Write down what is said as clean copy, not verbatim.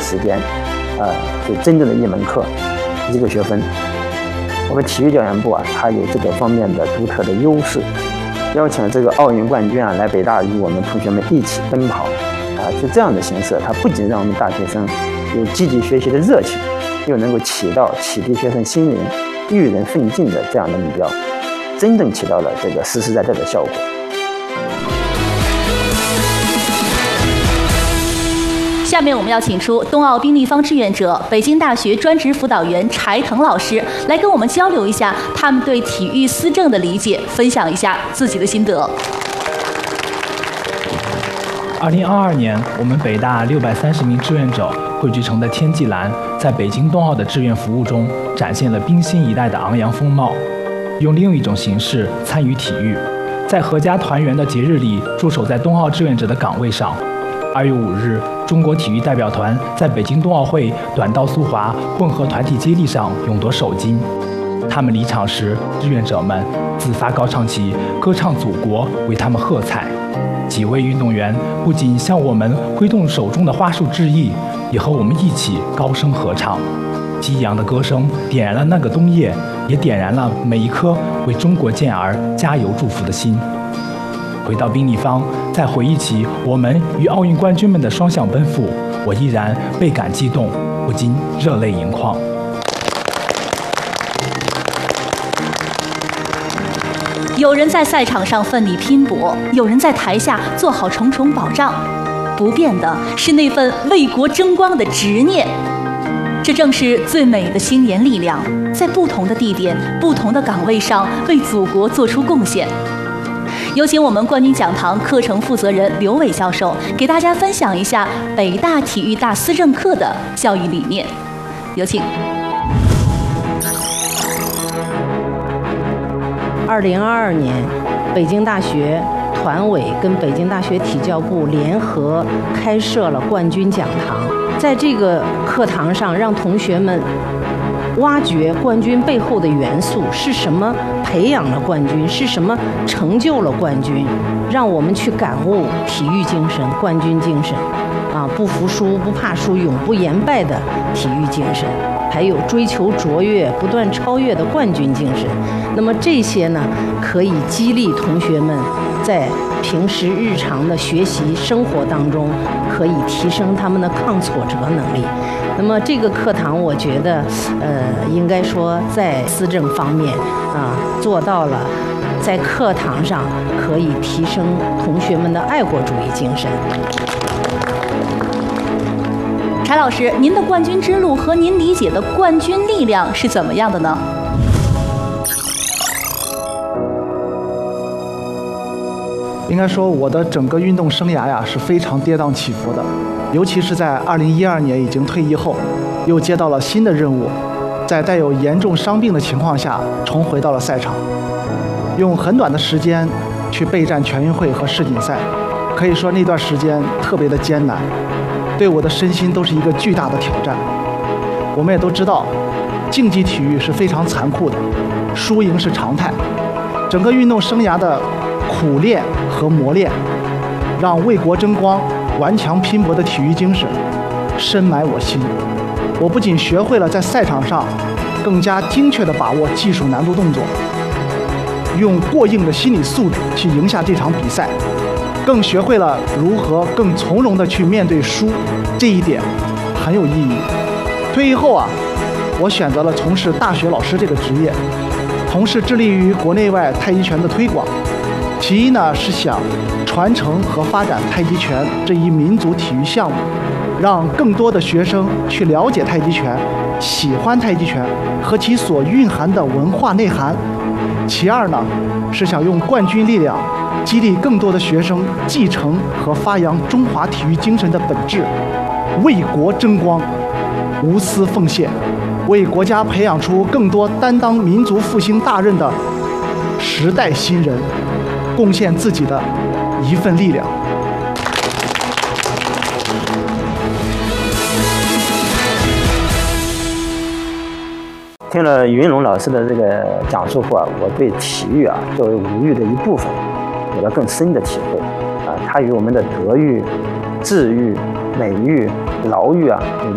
时间，就真正的一门课，一个学分。我们体育教研部啊，它有这个方面的独特的优势，邀请这个奥运冠军啊来北大与我们同学们一起奔跑，就这样的形式，它不仅让我们大学生有积极学习的热情，又能够起到启迪学生心灵、育人奋进的这样的目标，真正起到了这个实实在在的效果。 下面我们要请出冬奥冰立方志愿者、北京大学专职辅导员柴腾老师来跟我们交流一下他们对体育思政的理解，分享一下自己的心得。 2022年，我们北大630名志愿者汇聚成的天际蓝，在北京冬奥的志愿服务中，展现了冰心一代的昂扬风貌，用另一种形式参与体育，在阖家团圆的节日里驻守在冬奥志愿者的岗位上。2月5日，中国体育代表团在北京冬奥会短道速滑混合团体接力上勇夺首金。他们离场时，志愿者们自发高唱起《歌唱祖国》，为他们喝彩。几位运动员不仅向我们挥动手中的花束致意，也和我们一起高声合唱。激扬的歌声点燃了那个冬夜，也点燃了每一颗为中国健儿加油祝福的心。回到冰立方，再回忆起我们与奥运冠军们的双向奔赴，我依然倍感激动，不禁热泪盈眶。 有人在赛场上奋力拼搏，有人在台下做好重重保障，不变的是那份为国争光的执念。这正是最美的青年力量，在不同的地点、不同的岗位上为祖国做出贡献。有请我们冠军讲堂课程负责人刘伟教授给大家分享一下北大体育大思政课的教育理念。有请。 2022年，北京大学团委跟北京大学体教部联合开设了冠军讲堂，在这个课堂上，让同学们挖掘冠军背后的元素是什么，培养了冠军是什么，成就了冠军，让我们去感悟体育精神、冠军精神，不服输、不怕输、永不言败的体育精神，还有追求卓越、不断超越的冠军精神。那么这些呢，可以激励同学们在平时日常的学习生活当中，可以提升他们的抗挫折能力。那么这个课堂，我觉得，应该说在思政方面做到了，在课堂上可以提升同学们的爱国主义精神。 柴老师，您的冠军之路和您理解的冠军力量是怎么样的呢？ 应该说，我的整个运动生涯呀是非常跌宕起伏的，尤其是在2012年已经退役后，又接到了新的任务，在带有严重伤病的情况下重回到了赛场，用很短的时间去备战全运会和世锦赛，可以说那段时间特别的艰难，对我的身心都是一个巨大的挑战。我们也都知道，竞技体育是非常残酷的，输赢是常态，整个运动生涯的苦练和磨练，让为国争光、顽强拼搏的体育精神深埋我心。我不仅学会了在赛场上更加精确地把握技术难度动作，用过硬的心理素质去赢下这场比赛，更学会了如何更从容地去面对输，这一点很有意义。退役后我选择了从事大学老师这个职业，同时致力于国内外太极拳的推广。其一呢，是想传承和发展太极拳这一民族体育项目，让更多的学生去了解太极拳，喜欢太极拳和其所蕴含的文化内涵。其二呢，是想用冠军力量激励更多的学生继承和发扬中华体育精神的本质，为国争光，无私奉献，为国家培养出更多担当民族复兴大任的时代新人，贡献自己的一份力量。 听了云龙老师的这个讲述后我对体育作为五育的一部分有了更深的体会它与我们的德育、智育、美育、劳育